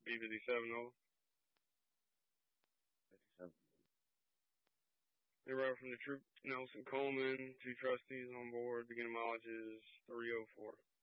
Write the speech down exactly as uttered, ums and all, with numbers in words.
B fifty-seven, over. fifty-seven. Arrival from the troop, Nelson Coleman, two trustees on board, beginning mileage is three oh four.